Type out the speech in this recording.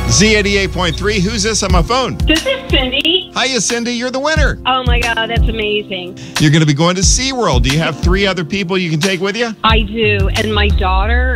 Z88.3. Who's this on my phone? This is Cindy. Hiya, Cindy. You're the winner. Oh my God, that's amazing. You're going to be going to SeaWorld. Do you have 3 other people you can take with you? I do. And my daughter